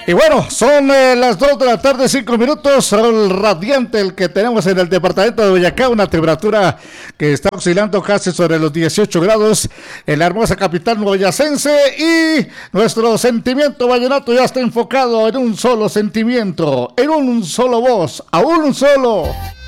Y bueno, son las 2 de la tarde, 5 minutos. Sol radiante el que tenemos en el departamento de Boyacá. Una temperatura que está oscilando casi sobre los 18 grados en la hermosa capital boyacense. Y nuestro sentimiento vallenato ya está enfocado en un solo sentimiento, en un solo voz, a un solo